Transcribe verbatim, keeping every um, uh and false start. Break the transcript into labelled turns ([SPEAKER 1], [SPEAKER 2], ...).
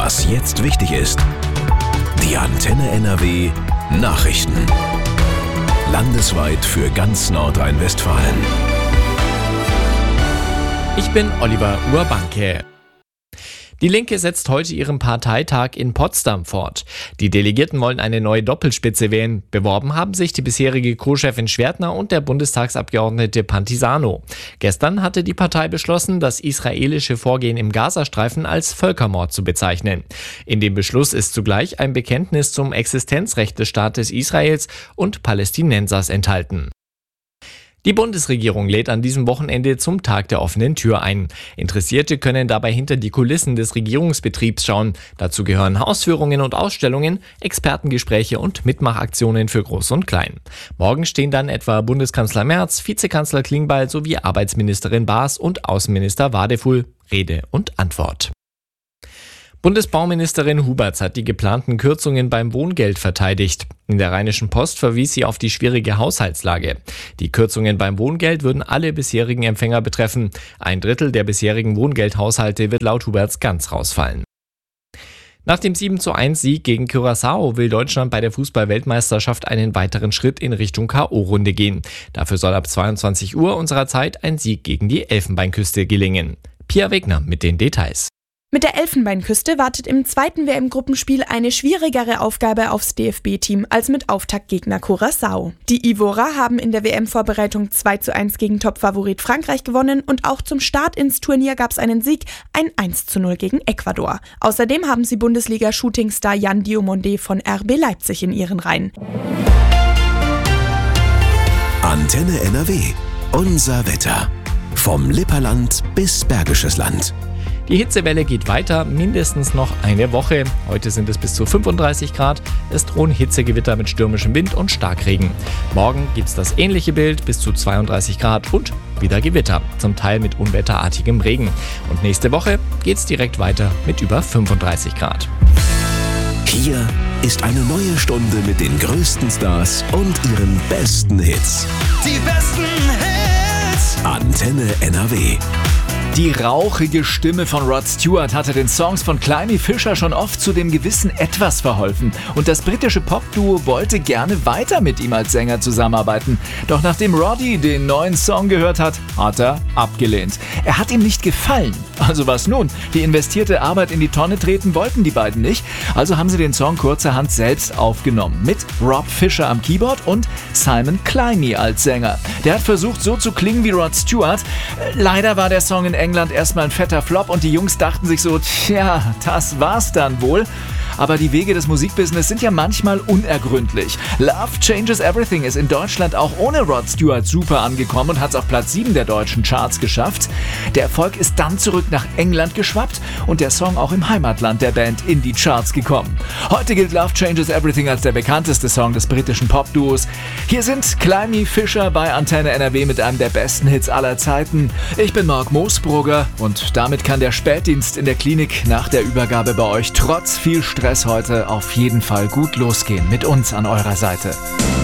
[SPEAKER 1] Was jetzt wichtig ist. Die Antenne N R W Nachrichten. Landesweit für ganz Nordrhein-Westfalen.
[SPEAKER 2] Ich bin Oliver Urbanke. Die Linke setzt heute ihren Parteitag in Potsdam fort. Die Delegierten wollen eine neue Doppelspitze wählen. Beworben haben sich die bisherige Co-Chefin Schwertner und der Bundestagsabgeordnete Pantisano. Gestern hatte die Partei beschlossen, das israelische Vorgehen im Gazastreifen als Völkermord zu bezeichnen. In dem Beschluss ist zugleich ein Bekenntnis zum Existenzrecht des Staates Israels und Palästinensers enthalten. Die Bundesregierung lädt an diesem Wochenende zum Tag der offenen Tür ein. Interessierte können dabei hinter die Kulissen des Regierungsbetriebs schauen. Dazu gehören Hausführungen und Ausstellungen, Expertengespräche und Mitmachaktionen für Groß und Klein. Morgen stehen dann etwa Bundeskanzler Merz, Vizekanzler Klingbeil sowie Arbeitsministerin Baas und Außenminister Wadefuhl Rede und Antwort. Bundesbauministerin Huberts hat die geplanten Kürzungen beim Wohngeld verteidigt. In der Rheinischen Post verwies sie auf die schwierige Haushaltslage. Die Kürzungen beim Wohngeld würden alle bisherigen Empfänger betreffen. Ein Drittel der bisherigen Wohngeldhaushalte wird laut Huberts ganz rausfallen. Nach dem sieben zu eins Sieg gegen Curaçao will Deutschland bei der Fußball-Weltmeisterschaft einen weiteren Schritt in Richtung K O-Runde gehen. Dafür soll ab zweiundzwanzig Uhr unserer Zeit ein Sieg gegen die Elfenbeinküste gelingen. Pia Wegner mit den Details.
[SPEAKER 3] Mit der Elfenbeinküste wartet im zweiten W M-Gruppenspiel eine schwierigere Aufgabe aufs D F B-Team als mit Auftaktgegner Curaçao. Die Ivorer haben in der W M-Vorbereitung zwei zu eins gegen Topfavorit Frankreich gewonnen und auch zum Start ins Turnier gab es einen Sieg, ein eins zu null gegen Ecuador. Außerdem haben sie Bundesliga-Shootingstar Jan Diomande von R B Leipzig in ihren Reihen.
[SPEAKER 1] Antenne N R W. Unser Wetter. Vom Lipperland bis Bergisches Land.
[SPEAKER 2] Die Hitzewelle geht weiter, mindestens noch eine Woche. Heute sind es bis zu fünfunddreißig Grad. Es drohen Hitzegewitter mit stürmischem Wind und Starkregen. Morgen gibt es das ähnliche Bild, bis zu zweiunddreißig Grad und wieder Gewitter, zum Teil mit unwetterartigem Regen. Und nächste Woche geht es direkt weiter mit über fünfunddreißig Grad.
[SPEAKER 1] Hier ist eine neue Stunde mit den größten Stars und ihren besten Hits.
[SPEAKER 4] Die besten Hits!
[SPEAKER 1] Antenne N R W.
[SPEAKER 5] Die rauchige Stimme von Rod Stewart hatte den Songs von Climie Fisher schon oft zu dem gewissen Etwas verholfen. Und das britische Popduo wollte gerne weiter mit ihm als Sänger zusammenarbeiten. Doch nachdem Roddy den neuen Song gehört hat, hat er abgelehnt. Er hat ihm nicht gefallen. Also was nun? Die investierte Arbeit in die Tonne treten wollten die beiden nicht. Also haben sie den Song kurzerhand selbst aufgenommen. Mit Rob Fisher am Keyboard und Simon Climie als Sänger. Der hat versucht, so zu klingen wie Rod Stewart. Leider war der Song in England erstmal ein fetter Flop und die Jungs dachten sich so, tja, das war's dann wohl. Aber die Wege des Musikbusiness sind ja manchmal unergründlich. Love Changes Everything ist in Deutschland auch ohne Rod Stewart super angekommen und hat es auf Platz sieben der deutschen Charts geschafft. Der Erfolg ist dann zurück nach England geschwappt und der Song auch im Heimatland der Band in die Charts gekommen. Heute gilt Love Changes Everything als der bekannteste Song des britischen Popduos. Hier sind Climie Fisher bei Antenne N R W mit einem der besten Hits aller Zeiten. Ich bin Marc Moosbrugger und damit kann der Spätdienst in der Klinik nach der Übergabe bei euch trotz viel Stress heute auf jeden Fall gut losgehen mit uns an eurer Seite.